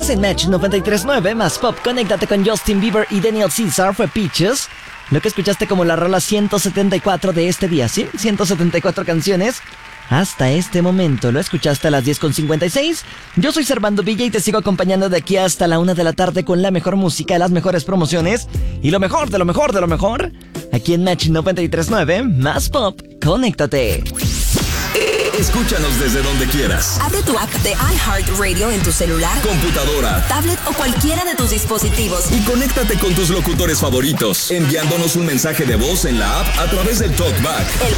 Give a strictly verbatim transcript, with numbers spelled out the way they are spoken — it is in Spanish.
Estás en Match noventa y tres punto nueve más Pop. Conéctate con Justin Bieber y Daniel Caesar. Fue Peaches. Lo que escuchaste como la rola ciento setenta y cuatro de este día, ¿sí? ciento setenta y cuatro canciones hasta este momento. Lo escuchaste a las diez con cincuenta y seis. Yo soy Servando Villa y te sigo acompañando de aquí hasta la una de la tarde con la mejor música, las mejores promociones y lo mejor de lo mejor de lo mejor. Aquí en Match noventa y tres punto nueve más Pop. Conéctate. Escúchanos desde donde quieras. Abre tu app de iHeartRadio en tu celular, computadora, tablet o cualquiera de tus dispositivos. Y conéctate con tus locutores favoritos, enviándonos un mensaje de voz en la app a través del TalkBack. El